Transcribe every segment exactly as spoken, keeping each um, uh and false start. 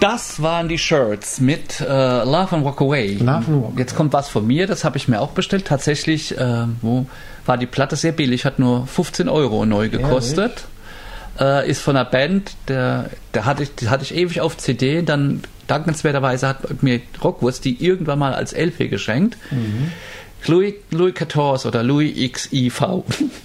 Das waren die Shirts mit äh, Love and Walk Away. Love and Walk Jetzt kommt was von mir, das habe ich mir auch bestellt. Tatsächlich äh, wo war die Platte sehr billig, hat nur fünfzehn Euro neu gekostet. Äh, ist von einer Band, der, der hatte ich, die hatte ich ewig auf C D. Dann dankenswerterweise hat mir Rockwurst die irgendwann mal als L P geschenkt. Mhm. Louis, Louis vierzehn oder Louis X I V.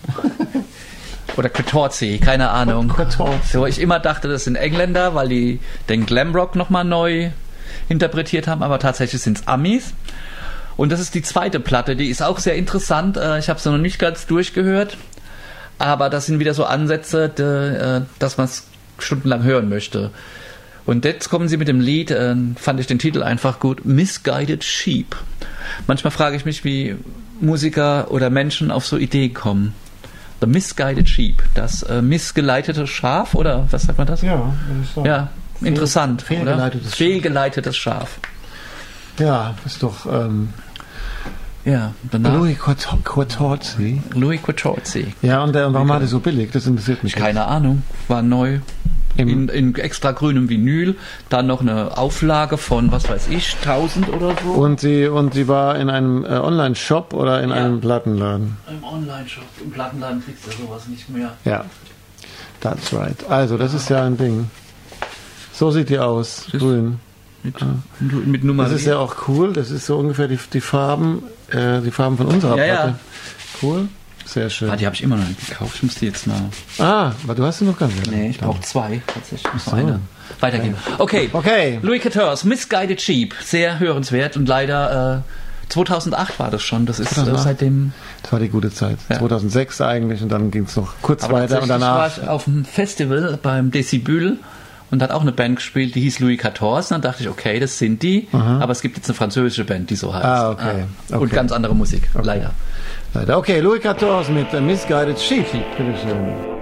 Oder vierzehn, keine Ahnung. So, ich immer dachte, das sind Engländer, weil die den Glamrock nochmal neu interpretiert haben, aber tatsächlich sind es Amis. Und das ist die zweite Platte, die ist auch sehr interessant. Ich habe sie noch nicht ganz durchgehört, aber das sind wieder so Ansätze, dass man es stundenlang hören möchte. Und jetzt kommen sie mit dem Lied, fand ich den Titel einfach gut, Misguided Sheep. Manchmal frage ich mich, wie Musiker oder Menschen auf so Ideen kommen. The Misguided Sheep, das äh, missgeleitete Schaf, oder was sagt man das? Ja, das ja, Fehl, interessant, fehlgeleitetes oder? Fehlgeleitetes Schaf. Ja, ist doch ähm, ja, danach Louis Quatorze. Louis Quatorze. Ja, und der, warum war der so billig? Das interessiert mich. Keine Ahnung, war neu. In, in extra grünem Vinyl, dann noch eine Auflage von, was weiß ich, tausend oder so. Und sie, und sie war in einem äh, Online-Shop oder in ja. einem Plattenladen? Im Online-Shop. Im Plattenladen kriegst du sowas nicht mehr. Ja, that's right. Also, das ist ja ein Ding. So sieht die aus, das grün. Mit, ah. mit Nummer. Das ist ja auch cool, das ist so ungefähr die, die Farben, äh, die Farben von unserer ja, Platte. Ja. Cool. Sehr schön. Ah, die habe ich immer noch nicht gekauft. Ich muss die jetzt mal. Ah, aber du hast sie noch gar nicht. Nee, ich brauche zwei. Tatsächlich. So. Eine. Weitergehen. Okay. Okay. Louis vierzehn, Misguided Sheep. Sehr hörenswert und leider äh, zweitausendacht war das schon. Das ist äh, seitdem. Das war die gute Zeit. Ja. zweitausendsechs eigentlich und dann ging es noch kurz aber weiter und danach. war ich auf einem Festival beim Decibel und hat auch eine Band gespielt, die hieß Louis vierzehn. Und dann dachte ich, okay, das sind die. Aha. Aber es gibt jetzt eine französische Band, die so heißt. Ah, okay. Ah. Und okay. ganz andere Musik. Okay. Leider. Leider. Okay, Louis vierzehn mit uh, Misguided Sheep. Bitteschön.